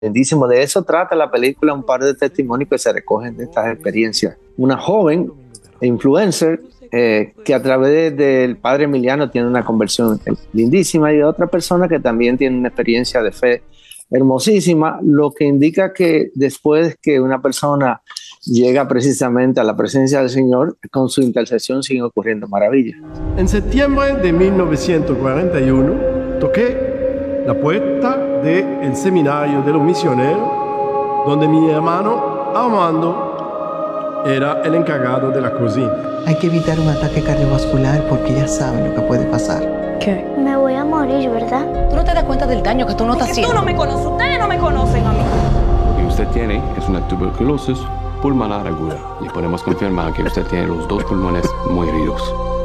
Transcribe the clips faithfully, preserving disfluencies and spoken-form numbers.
lindísimo. De eso trata la película, un par de testimonios que se recogen de estas experiencias. Una joven influencer eh, que a través del padre Emiliano tiene una conversión lindísima, y otra persona que también tiene una experiencia de fe hermosísima, lo que indica que después que una persona llega precisamente a la presencia del Señor, con su intercesión siguen ocurriendo maravillas. En septiembre de mil novecientos cuarenta y uno toqué la puerta del seminario de los misioneros, donde mi hermano Armando era el encargado de la cocina. Hay que evitar un ataque cardiovascular porque ya saben lo que puede pasar. ¿Qué? Me voy a morir, ¿verdad? Tú no te das cuenta del daño que tú no estás haciendo. Tú no me conoces, ustedes no me conocen a mí. Lo que usted tiene es una tuberculosis pulmonar aguda y podemos confirmar que usted tiene los dos pulmones muy heridos.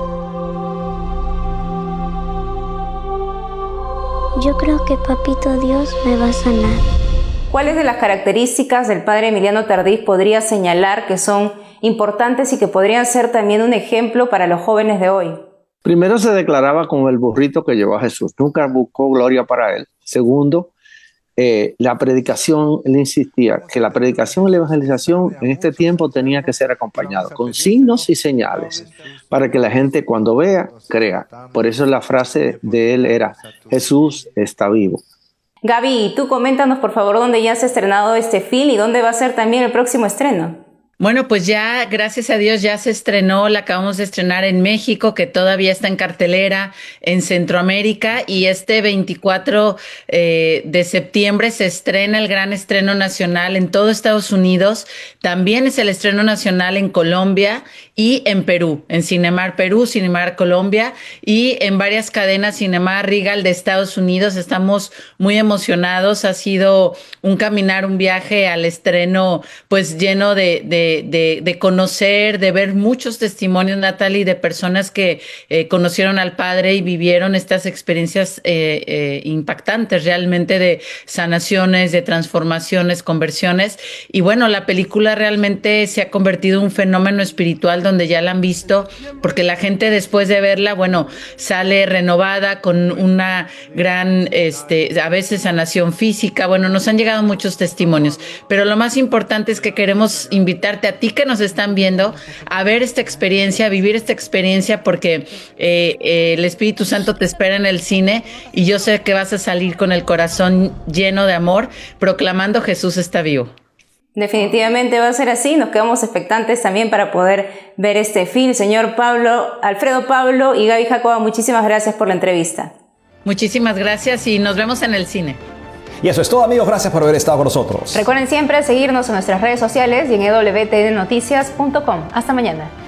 Yo creo que Papito Dios me va a sanar. ¿Cuáles de las características del padre Emiliano Tardif podría señalar que son importantes y que podrían ser también un ejemplo para los jóvenes de hoy? Primero, se declaraba como el burrito que llevó a Jesús. Nunca buscó gloria para él. Segundo, eh, la predicación, él insistía que la predicación y la evangelización en este tiempo tenía que ser acompañado con signos y señales para que la gente cuando vea, crea. Por eso la frase de él era: Jesús está vivo. Gaby, tú coméntanos por favor dónde ya se ha estrenado este film y dónde va a ser también el próximo estreno. Bueno, pues ya, gracias a Dios, ya se estrenó, la acabamos de estrenar en México, que todavía está en cartelera, en Centroamérica, y este veinticuatro eh, de septiembre se estrena el gran estreno nacional en todo Estados Unidos. También es el estreno nacional en Colombia y en Perú, en Cinemar Perú, Cinemar Colombia y en varias cadenas Cinemar Regal de Estados Unidos. Estamos muy emocionados, ha sido un caminar, un viaje al estreno pues lleno de, de De, de conocer, de ver muchos testimonios, Natalie, de personas que eh, conocieron al Padre y vivieron estas experiencias eh, eh, impactantes realmente de sanaciones, de transformaciones, conversiones. Y bueno, la película realmente se ha convertido en un fenómeno espiritual donde ya la han visto, porque la gente después de verla, bueno, sale renovada con una gran, este, a veces sanación física. Bueno, nos han llegado muchos testimonios, pero lo más importante es que queremos invitar a ti que nos están viendo a ver esta experiencia, a vivir esta experiencia, porque eh, eh, el Espíritu Santo te espera en el cine y yo sé que vas a salir con el corazón lleno de amor, proclamando Jesús está vivo. Definitivamente va a ser así, nos quedamos expectantes también para poder ver este film. Señor Pablo, Alfredo Pablo y Gaby Jacoba, muchísimas gracias por la entrevista. Muchísimas gracias y nos vemos en el cine. Y eso es todo, amigos. Gracias por haber estado con nosotros. Recuerden siempre seguirnos en nuestras redes sociales y en e w t n noticias punto com. Hasta mañana.